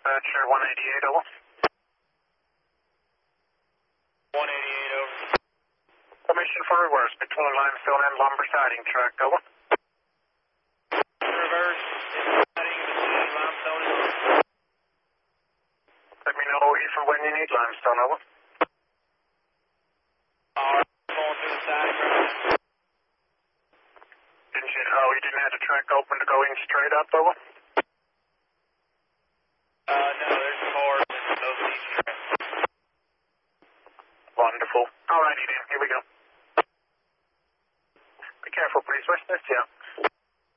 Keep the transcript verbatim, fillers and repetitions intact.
dispatcher one eighty-eight, over. one eighty-eight, over. Permission for reverse between limestone and lumber siding track, over. Reverse, siding between limestone and lumber. Let me know if and when you need limestone, over. Alright, going through the siding right now. Didn't you, oh, you didn't have the track open to go in straight up, over? Uh, no, there's cars and no seats. Wonderful. Alrighty then.